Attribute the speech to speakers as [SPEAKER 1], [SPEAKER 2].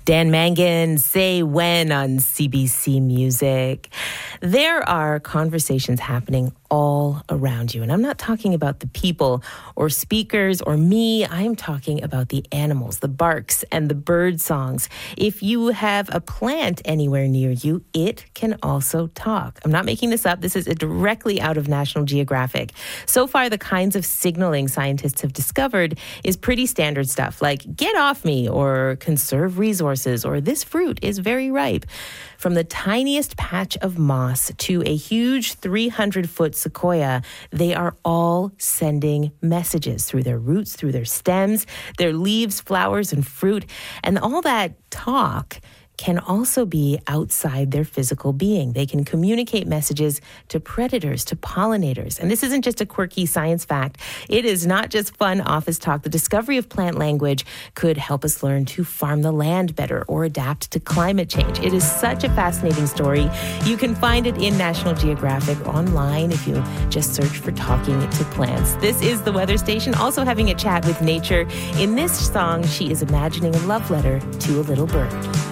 [SPEAKER 1] Dan Mangan, Say When on CBC Music. There are conversations happening all around you. And I'm not talking about the people or speakers or me. I'm talking about the animals, the barks and the bird songs. If you have a plant anywhere near you, it can also talk. I'm not making this up. This is directly out of National Geographic. So far, the kinds of signaling scientists have discovered is pretty standard stuff like get off me or conserve resources or this fruit is very ripe. From the tiniest patch of moss to a huge 300-foot sequoia, they are all sending messages through their roots, through their stems, their leaves, flowers, and fruit. And all that talk can also be outside their physical being. They can communicate messages to predators, to pollinators. And this isn't just a quirky science fact. It is not just fun office talk. The discovery of plant language could help us learn to farm the land better or adapt to climate change. It is such a fascinating story. You can find it in National Geographic online if you just search for Talking to Plants. This is the Weather Station, also having a chat with nature. In this song, she is imagining a love letter to a little bird.